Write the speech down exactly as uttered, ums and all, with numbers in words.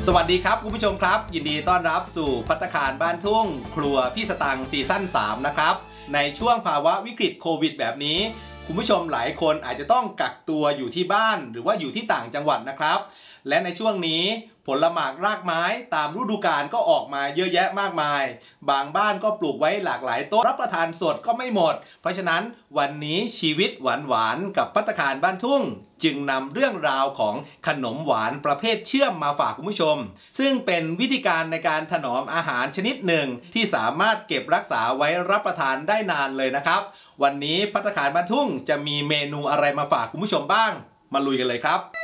สวัสดีครับคุณผู้ชมครับยินดีต้อนรับสู่ภัตตาคารบ้านทุ่งครัวพี่สตังค์ซีซั่นสามนะครับในช่วงภาวะวิกฤตโควิดแบบนี้คุณผู้ชมหลายคนอาจจะต้องกักตัวอยู่ที่บ้านหรือว่าอยู่ที่ต่างจังหวัดนะครับและในช่วงนี้ผลหมากรากไม้ตามฤดูกาลก็ออกมาเยอะแยะมากมายบางบ้านก็ปลูกไว้หลากหลายต้นรับประทานสดก็ไม่หมดเพราะฉะนั้นวันนี้ชีวิตหวานๆกับภัตตาคารบ้านทุ่งจึงนำเรื่องราวของขนมหวานประเภทเชื่อมมาฝากคุณผู้ชมซึ่งเป็นวิธีการในการถนอมอาหารชนิดหนึ่งที่สามารถเก็บรักษาไว้รับประทานได้นานเลยนะครับวันนี้ภัตตาคารบ้านทุ่งจะมีเมนูอะไรมาฝากคุณผู้ชมบ้างมาลุยกันเลยครับ